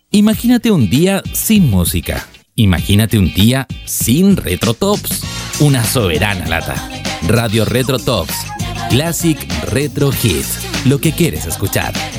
Imagínate un día sin música. Imagínate un día sin Retro Tops. Una soberana lata. Radio Retro Tops. Classic Retro Hits. Lo que quieres escuchar.